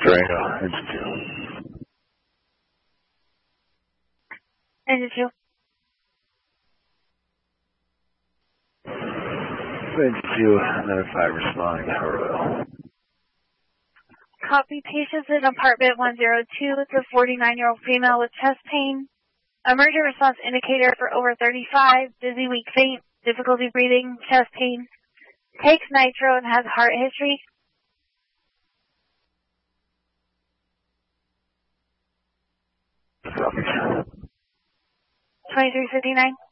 Durango, engine 2. Engine 2. Engine 2, another 5 responding to Royal. Copy. Patients in apartment 102. It's a 49-year-old female with chest pain. Emergent response indicator for over 35. Dizzy, weak, faint. Difficulty breathing. Chest pain. Takes nitro and has heart history. Copy. 2359.